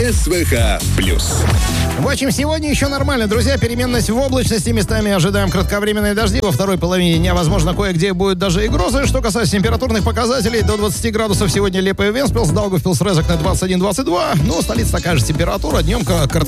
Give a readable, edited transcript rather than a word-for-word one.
СВХ+. В общем, сегодня еще нормально, друзья. Переменность в облачности. Местами ожидаем кратковременные дожди. Во второй половине дня, возможно, кое-где будет даже и грозы. Что касается температурных показателей, до 20 градусов сегодня Лепо и Вентспилс, Даугавпилс, Резекне 21-22. Ну, столица такая же температура. Днем